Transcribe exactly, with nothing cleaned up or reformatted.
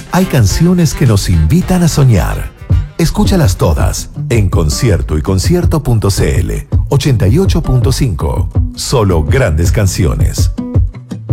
hay canciones que nos invitan a soñar. Escúchalas todas en concierto y concierto punto c l. ochenta y ocho punto cinco. Solo grandes canciones.